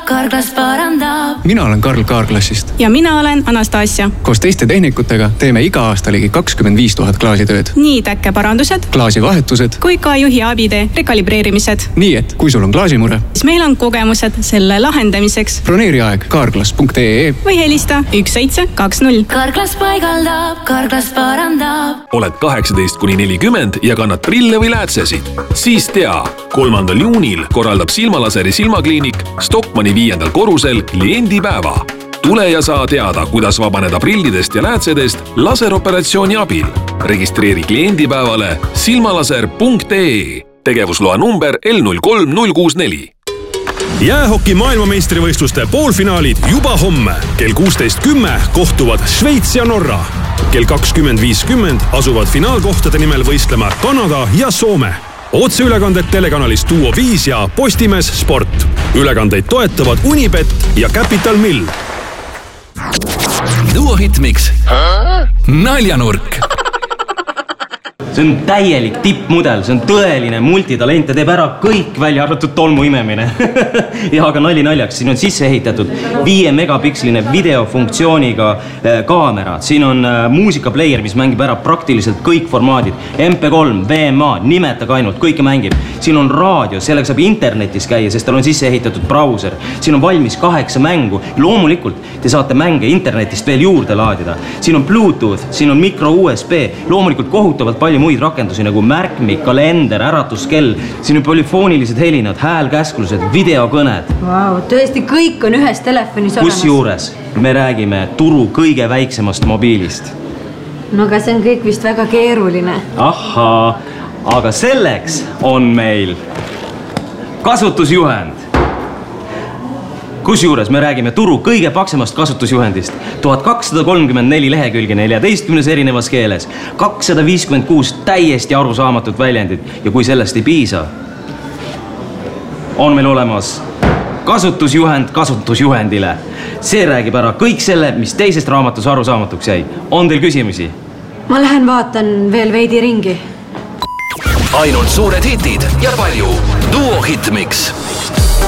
Carglass parandab. Mina olen Karl Carglassist. Ja mina olen Anastasia. Koos teiste tehnikutega teeme iga aasta ligi 25 000 klaasitööd. Nii täkkeparandused, klaasivahetused kui ka juhi abide rekalibreerimised. Nii et kui sul on klaasimure, siis meil on kogemused selle lahendamiseks. Broneeri aeg carglass.ee või helista 1720. Carglass paigaldab, Carglass parandab. Oled 18–40 ja kannad prille või läätsesid? Siis tea, 3. juunil korraldab Silmalaseri silmakliinik Stockmanni 5. korrusel kliendipäeva. Tule ja saa teada, kuidas vabaneda prillidest ja läätsedest laseroperatsiooni abil. Registreeri kliendipäevale silmalaser.ee. Tegevusloa number L03064. Jäähoki maailmameistrivõistluste poolfinaalid juba homme. Kell 16.10 kohtuvad Šveits ja Norra. Kell 20.50 asuvad finaalkohtade nimel võistlema Kanada ja Soome. Otseülekanded telekanalis Duo 5 ja Postimees Sport. Ülekandeid toetavad Unibet ja Capital Mill. Duo Hitmix. Naljanurk. See on täielik tippmudel, see on tõeline multitalent ja teeb ära kõik välja arvatud tolmu imemine. Ja aga nali naljaks, siin on sisse ehitatud 5 megapiksline videofunktsiooniga kaamera. Siin on muusikaplejer, mis mängib ära praktiliselt kõik formaadid. MP3, VMA, nimetage ainult, kõike mängib. Siin on raadio, sellega saab internetis käia, sest tal on sisse ehitatud brauser. Siin on valmis 8 mängu. Loomulikult te saate mänge internetist veel juurde laadida. Siin on Bluetooth, siin on micro USB, loomulikult kohutavalt palju muid rakendusi nagu märkmik, kalender, äratuskell. Siin on polüfoonilised helinad, häälkäsklused, videokõned. Vau, tõesti kõik on ühes telefonis olemas. Kus juures me räägime turu kõige väiksemast mobiilist. No aga see on kõik vist väga keeruline. Ahaa, aga selleks on meil kasutusjuhend. Kusjuures me räägime turu kõige paksemast kasutusjuhendist. 1234 lehekülge 14 erinevas keeles. 256 täiesti arusaamatut väljendit. Ja kui sellest ei piisa, on meil olemas kasutusjuhend kasutusjuhendile. See räägib ära kõik selle, mis teisest raamatus arusaamatuks jäi. On teil küsimusi? Ma lähen vaatan veel veidi ringi. Ainult suured hitid ja palju Duo Hitmix.